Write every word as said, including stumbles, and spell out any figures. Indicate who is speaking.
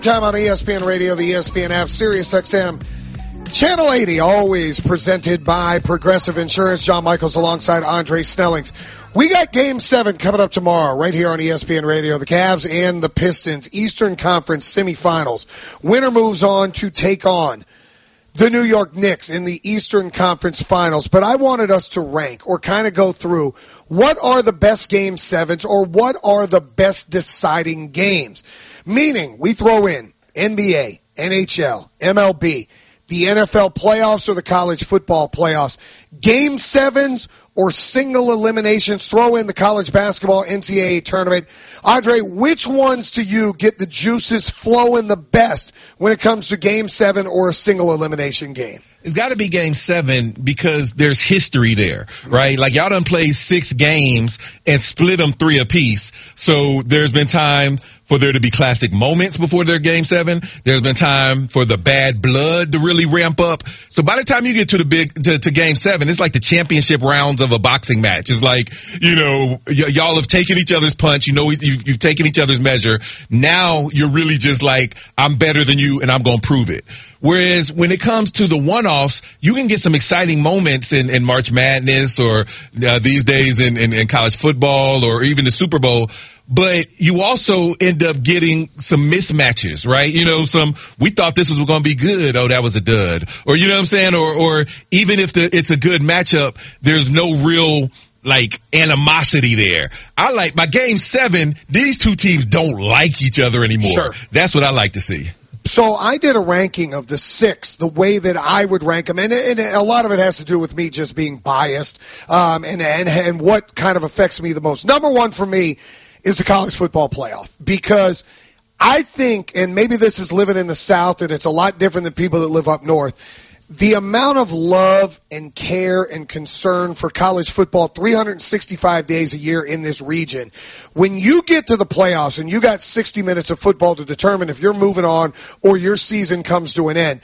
Speaker 1: Time on E S P N Radio, the E S P N app, Sirius X M, Channel eighty, always presented by Progressive Insurance. John Michaels alongside Andre Snellings. We got Game seven coming up tomorrow right here on E S P N Radio. The Cavs and the Pistons, Eastern Conference semifinals. Winner moves on to take on the New York Knicks in the Eastern Conference Finals. But I wanted us to rank or kind of go through what are the best Game sevens or what are the best deciding games. Meaning, we throw in N B A, N H L, M L B, the N F L playoffs or the college football playoffs. Game sevens or single eliminations. Throw in the college basketball N C double A tournament. Andre, which ones to you get the juices flowing the best when it comes to game seven or a single elimination game?
Speaker 2: It's got to be game seven because there's history there, right? Like, y'all done played six games and split them three apiece. So there's been time for there to be classic moments before their game seven. There's been time for the bad blood to really ramp up. So by the time you get to the big, to, to game seven, it's like the championship rounds of a boxing match. It's like, you know, y- y'all have taken each other's punch. You know, you've, you've taken each other's measure. Now you're really just like, I'm better than you and I'm going to prove it. Whereas when it comes to the one-offs, you can get some exciting moments in, in March Madness or uh, these days in, in, in college football or even the Super Bowl. But you also end up getting some mismatches, right? You know, some, we thought this was going to be good. Oh, that was a dud. Or, you know what I'm saying? Or, or even if the, it's a good matchup, there's no real, like, animosity there. I like, by game seven, these two teams don't like each other anymore.
Speaker 1: Sure.
Speaker 2: That's what I like to see.
Speaker 1: So I did a ranking of the six, the way that I would rank them, and, and a lot of it has to do with me just being biased, um, and, and, and what kind of affects me the most. Number one for me is the college football playoff, because I think, and maybe this is living in the South and it's a lot different than people that live up north, the amount of love and care and concern for college football three hundred sixty-five days a year in this region. When you get to the playoffs and you got sixty minutes of football to determine if you're moving on or your season comes to an end,